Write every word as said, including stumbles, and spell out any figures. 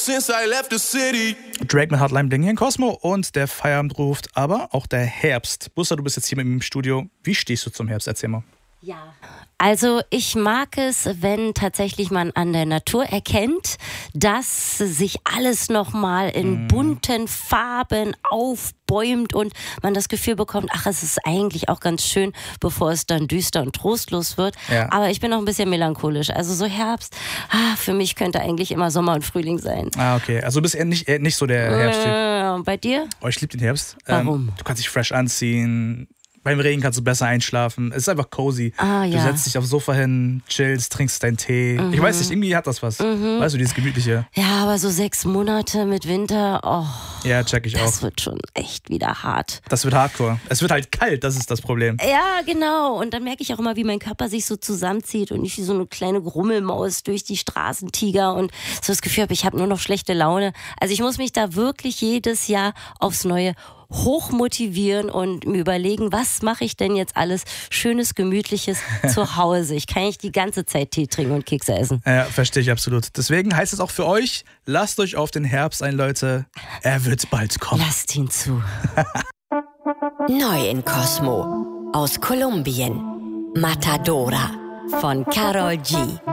since I left the city. Drake mit Hardline Bling hier in Cosmo und der Feierabend ruft, aber auch der Herbst. Buster, du bist jetzt hier mit mir im Studio. Wie stehst du zum Herbst? Erzähl mal. Ja. Also ich mag es, wenn tatsächlich man an der Natur erkennt, dass sich alles nochmal in mm. bunten Farben aufbäumt und man das Gefühl bekommt, ach, es ist eigentlich auch ganz schön, bevor es dann düster und trostlos wird. Ja. Aber ich bin noch ein bisschen melancholisch. Also so Herbst, ah, für mich könnte eigentlich immer Sommer und Frühling sein. Ah, okay. Also du bist eher nicht, eher nicht so der Herbsttyp. Äh, bei dir? Oh, ich liebe den Herbst. Warum? Ähm, du kannst dich fresh anziehen. Beim Regen kannst du besser einschlafen. Es ist einfach cozy. Ah, ja. Du setzt dich aufs Sofa hin, chillst, trinkst deinen Tee. Mhm. Ich weiß nicht, irgendwie hat das was. Mhm. Weißt du, dieses Gemütliche. Ja, aber so sechs Monate mit Winter, oh. Ja, check ich das auch. Das wird schon echt wieder hart. Das wird hardcore. Es wird halt kalt, das ist das Problem. Ja, genau. Und dann merke ich auch immer, wie mein Körper sich so zusammenzieht und ich wie so eine kleine Grummelmaus durch die Straßen tiger und so das Gefühl habe, ich habe nur noch schlechte Laune. Also ich muss mich da wirklich jedes Jahr aufs Neue hochmotivieren und mir überlegen, was mache ich denn jetzt alles Schönes, Gemütliches zu Hause. Ich kann nicht die ganze Zeit Tee trinken und Kekse essen. Ja, verstehe ich absolut. Deswegen heißt es auch für euch, lasst euch auf den Herbst ein, Leute. Er wird bald kommen. Lasst ihn zu. Neu in Cosmo. Aus Kolumbien. Matadora von Karol G.